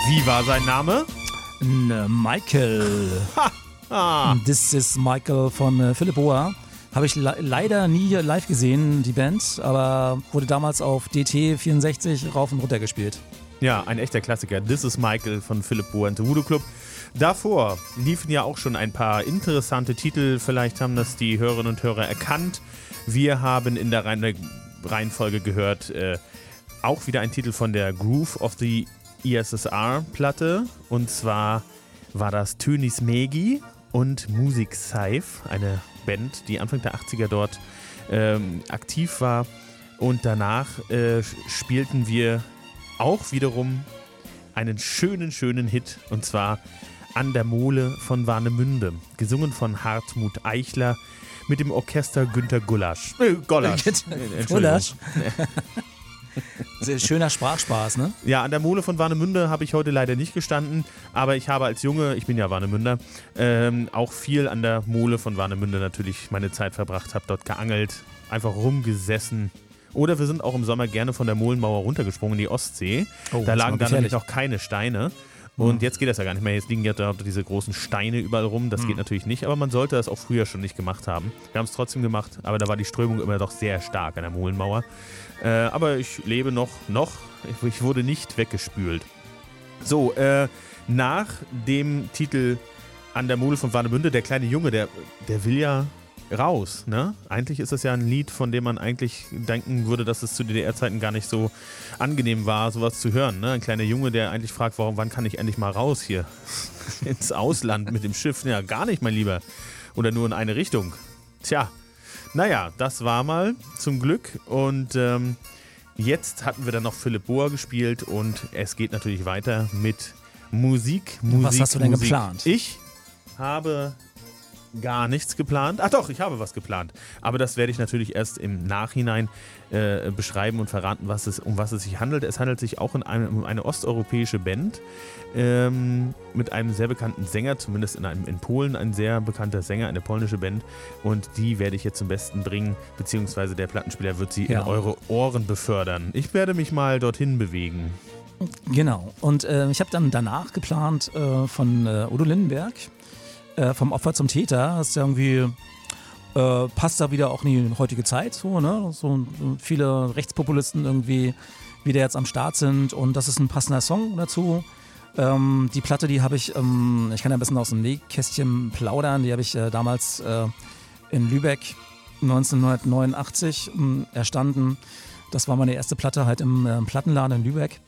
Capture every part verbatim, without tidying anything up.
Wie war sein Name? N- Michael. Ha! Ah. This is Michael von äh, Philipp Boa. Habe ich le- leider nie live gesehen, die Band, aber wurde damals auf D T vierundsechzig rauf und runter gespielt. Ja, ein echter Klassiker. This is Michael von Philipp Boa und The Voodoo Club. Davor liefen ja auch schon ein paar interessante Titel. Vielleicht haben das die Hörerinnen und Hörer erkannt. Wir haben in der Reihen- Reihenfolge gehört, äh, auch wieder ein Titel von der Groove of the E S S R-Platte. Und zwar war das Tönis Megi und Musik Saif, eine Band, die Anfang der achtziger dort ähm, aktiv war. Und danach äh, spielten wir auch wiederum einen schönen, schönen Hit. Und zwar An der Mole von Warnemünde. Gesungen von Hartmut Eichler mit dem Orchester Günter Gullasch. Äh, Gollasch. Gullasch. Sehr schöner Sprachspaß, ne? Ja, an der Mole von Warnemünde habe ich heute leider nicht gestanden, aber ich habe als Junge, ich bin ja Warnemünder, ähm, auch viel an der Mole von Warnemünde natürlich meine Zeit verbracht, habe dort geangelt, einfach rumgesessen. Oder wir sind auch im Sommer gerne von der Molenmauer runtergesprungen in die Ostsee. Oh, da lagen dann nämlich gefährlich. noch keine Steine. Und jetzt geht das ja gar nicht mehr. Jetzt liegen ja da diese großen Steine überall rum. Das Mhm. geht natürlich nicht. Aber man sollte das auch früher schon nicht gemacht haben. Wir haben es trotzdem gemacht. Aber da war die Strömung immer doch sehr stark an der Molenmauer. Äh, aber ich lebe noch, noch. Ich, ich wurde nicht weggespült. So, äh, nach dem Titel An der Mole von Warnemünde, der kleine Junge, der, der will ja raus, ne? Eigentlich ist das ja ein Lied, von dem man eigentlich denken würde, dass es zu D D R-Zeiten gar nicht so angenehm war, sowas zu hören, ne? Ein kleiner Junge, der eigentlich fragt, warum, wann kann ich endlich mal raus hier ins Ausland mit dem Schiff? Ja, gar nicht, mein Lieber. Oder nur in eine Richtung. Tja, naja, das war mal zum Glück. Und ähm, jetzt hatten wir dann noch Philipp Boa gespielt und es geht natürlich weiter mit Musik, Musik, Was hast du denn Musik. geplant? Ich habe gar nichts geplant. Ach doch, ich habe was geplant. Aber das werde ich natürlich erst im Nachhinein äh, beschreiben und verraten, was es, um was es sich handelt. Es handelt sich auch in eine, um eine osteuropäische Band ähm, mit einem sehr bekannten Sänger, zumindest in, einem, in Polen ein sehr bekannter Sänger, eine polnische Band. Und die werde ich jetzt zum Besten bringen, beziehungsweise der Plattenspieler wird sie Ja. in eure Ohren befördern. Ich werde mich mal dorthin bewegen. Genau. Und äh, ich habe dann danach geplant äh, von äh, Udo Lindenberg, äh, vom Opfer zum Täter. Das ist ja irgendwie, äh, passt da wieder auch in die heutige Zeit, so, ne? So, so viele Rechtspopulisten irgendwie wieder jetzt am Start sind und das ist ein passender Song dazu. Ähm, die Platte, die habe ich, ähm, ich kann ja ein bisschen aus dem Nähkästchen plaudern, die habe ich äh, damals äh, in Lübeck neunzehnhundertneunundachtzig ähm, erstanden. Das war meine erste Platte halt im äh, Plattenladen in Lübeck.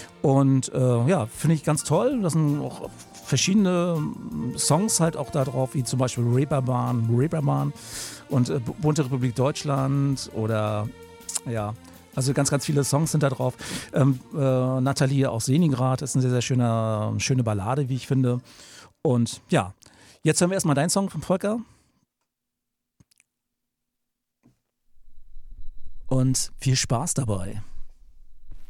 Und äh, ja, finde ich ganz toll. Da sind auch verschiedene Songs halt auch da drauf, wie zum Beispiel Reeperbahn, Reeperbahn und äh, Bunte Republik Deutschland oder ja, also ganz, ganz viele Songs sind da drauf. Ähm, äh, Nathalie aus Leningrad ist eine sehr, sehr schöne, schöne Ballade, wie ich finde. Und ja, jetzt hören wir erstmal deinen Song von Volker. Und viel Spaß dabei.